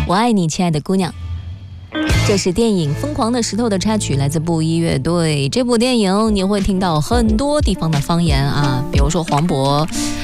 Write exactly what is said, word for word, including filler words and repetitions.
我爱你，亲爱的姑娘。这是电影《疯狂的石头》的插曲，来自布衣乐队。这部电影你会听到很多地方的方言啊，比如说黄渤